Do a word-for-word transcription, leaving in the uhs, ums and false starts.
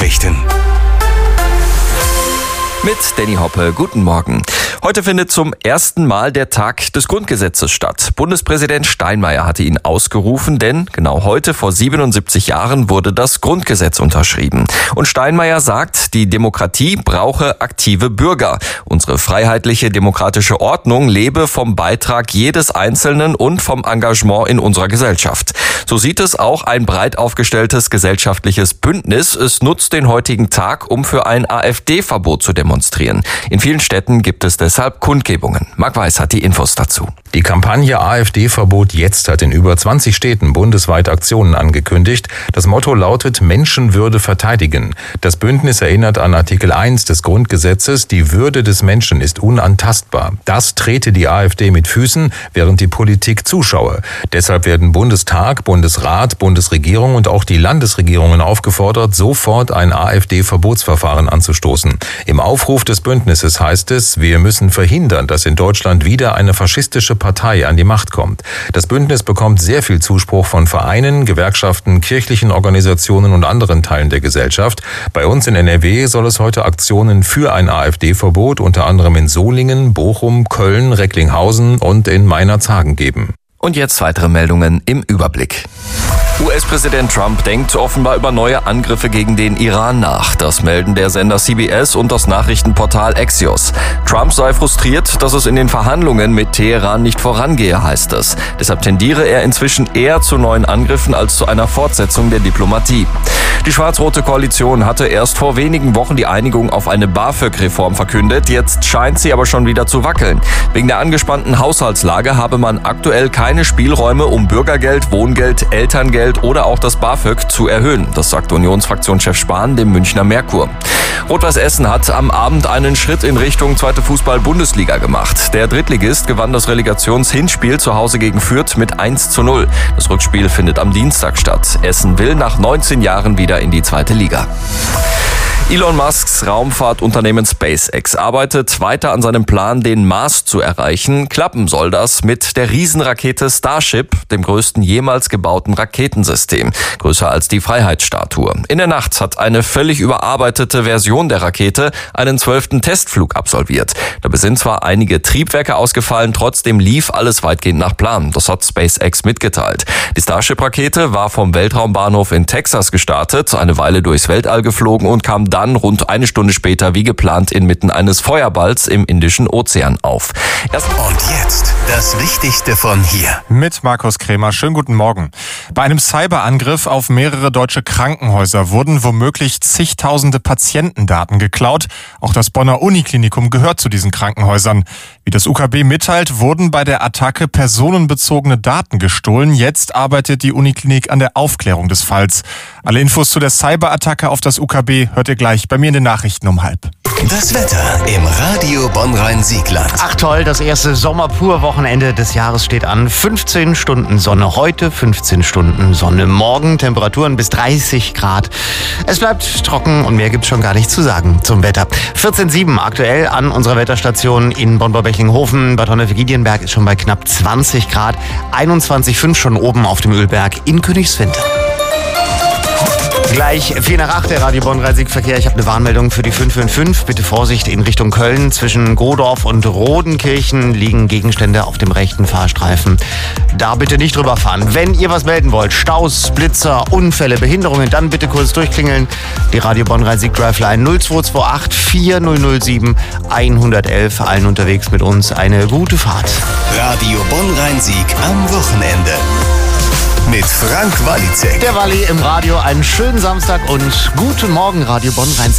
Nachrichten. Mit Danny Hoppe, guten Morgen. Heute findet zum ersten Mal der Tag des Grundgesetzes statt. Bundespräsident Steinmeier hatte ihn ausgerufen, denn genau heute vor siebenundsiebzig Jahren wurde das Grundgesetz unterschrieben. Und Steinmeier sagt, die Demokratie brauche aktive Bürger. Unsere freiheitliche demokratische Ordnung lebe vom Beitrag jedes Einzelnen und vom Engagement in unserer Gesellschaft. So sieht es auch ein breit aufgestelltes gesellschaftliches Bündnis. Es nutzt den heutigen Tag, um für ein AfD-Verbot zu demonstrieren. In vielen Städten gibt es deshalb Kundgebungen. Marc Weiß hat die Infos dazu. Die Kampagne AfD-Verbot jetzt hat in über zwanzig Städten bundesweit Aktionen angekündigt. Das Motto lautet Menschenwürde verteidigen. Das Bündnis erinnert an Artikel eins des Grundgesetzes, die Würde des Menschen ist unantastbar. Das trete die AfD mit Füßen, während die Politik zuschaue. Deshalb werden Bundestag, Bundesrat, Bundesregierung und auch die Landesregierungen aufgefordert, sofort ein AfD-Verbotsverfahren anzustoßen. Im Aufruf des Bündnisses heißt es, wir müssen verhindern, dass in Deutschland wieder eine faschistische Partei an die Macht kommt. Das Bündnis bekommt sehr viel Zuspruch von Vereinen, Gewerkschaften, kirchlichen Organisationen und anderen Teilen der Gesellschaft. Bei uns in N R W soll es heute Aktionen für ein AfD-Verbot unter anderem in Solingen, Bochum, Köln, Recklinghausen und in Meinerzhagen geben. Und jetzt weitere Meldungen im Überblick. U S-Präsident Trump denkt offenbar über neue Angriffe gegen den Iran nach. Das melden der Sender C B S und das Nachrichtenportal Axios. Trump sei frustriert, dass es in den Verhandlungen mit Teheran nicht vorangehe, heißt es. Deshalb tendiere er inzwischen eher zu neuen Angriffen als zu einer Fortsetzung der Diplomatie. Die schwarz-rote Koalition hatte erst vor wenigen Wochen die Einigung auf eine BAföG-Reform verkündet. Jetzt scheint sie aber schon wieder zu wackeln. Wegen der angespannten Haushaltslage habe man aktuell keine Spielräume, um Bürgergeld, Wohngeld, Elterngeld oder auch das BAföG zu erhöhen. Das sagt Unionsfraktionschef Spahn dem Münchner Merkur. Rot-Weiß Essen hat am Abend einen Schritt in Richtung zweite Fußball-Bundesliga gemacht. Der Drittligist gewann das Relegationshinspiel zu Hause gegen Fürth mit eins zu null. Das Rückspiel findet am Dienstag statt. Essen will nach neunzehn Jahren wieder in die zweite Liga. Elon Musks Raumfahrtunternehmen SpaceX arbeitet weiter an seinem Plan, den Mars zu erreichen. Klappen soll das mit der Riesenrakete Starship, dem größten jemals gebauten Raketensystem, größer als die Freiheitsstatue. In der Nacht hat eine völlig überarbeitete Version der Rakete einen zwölften Testflug absolviert. Dabei sind zwar einige Triebwerke ausgefallen, trotzdem lief alles weitgehend nach Plan. Das hat SpaceX mitgeteilt. Die Starship-Rakete war vom Weltraumbahnhof in Texas gestartet, eine Weile durchs Weltall geflogen und kam dann rund eine Stunde später wie geplant inmitten eines Feuerballs im Indischen Ozean auf. Erst Und jetzt das Wichtigste von hier. Mit Markus Krämer. Schönen guten Morgen. Bei einem Cyberangriff auf mehrere deutsche Krankenhäuser wurden womöglich zigtausende Patientendaten geklaut. Auch das Bonner Uniklinikum gehört zu diesen Krankenhäusern. Wie das U K B mitteilt, wurden bei der Attacke personenbezogene Daten gestohlen. Jetzt arbeitet die Uniklinik an der Aufklärung des Falls. Alle Infos zu der Cyberattacke auf das U K B hört ihr gleich bei mir in den Nachrichten um halb. Das Wetter im Radio Bonn-Rhein-Siegland. Ach toll, das erste Sommerpur-Wochenende des Jahres steht an. fünfzehn Stunden Sonne heute, fünfzehn Stunden Sonne morgen, Temperaturen bis dreißig Grad. Es bleibt trocken und mehr gibt's schon gar nicht zu sagen zum Wetter. vierzehn Komma sieben aktuell an unserer Wetterstation in Bonn-Bechinghofen. Bad Honnef-Giedienberg ist schon bei knapp zwanzig Grad, einundzwanzig Komma fünf schon oben auf dem Ölberg in Königswinter. Gleich vier nach acht der Radio Bonn-Rhein-Sieg-Verkehr. Ich habe eine Warnmeldung für die fünf fünf fünf. Bitte Vorsicht in Richtung Köln. Zwischen Godorf und Rodenkirchen liegen Gegenstände auf dem rechten Fahrstreifen. Da bitte nicht drüber fahren. Wenn ihr was melden wollt, Staus, Blitzer, Unfälle, Behinderungen, dann bitte kurz durchklingeln. Die Radio Bonn-Rhein-Sieg-Driveline null zwei zwei acht vier null null sieben eins eins eins. Allen unterwegs mit uns eine gute Fahrt. Radio Bonn-Rhein-Sieg am Wochenende. Mit Frank Walizek. Der Walli im Radio, einen schönen Samstag und guten Morgen, Radio Bonn-Rhein-Sieg.